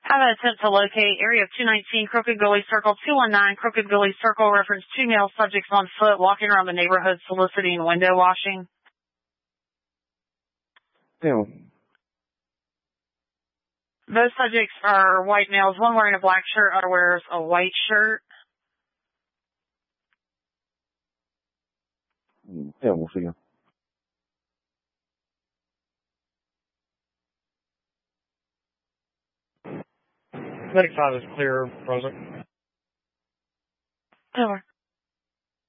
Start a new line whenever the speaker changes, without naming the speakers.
Have an attempt to locate area of 219 Crooked Gully Circle, 219 Crooked Gully Circle, reference 2 male subjects on foot walking around the neighborhood soliciting window washing.
Yeah.
Both subjects are white males, one wearing a black shirt, other wears a white shirt.
Yeah, we'll see you.
95 is clear, present.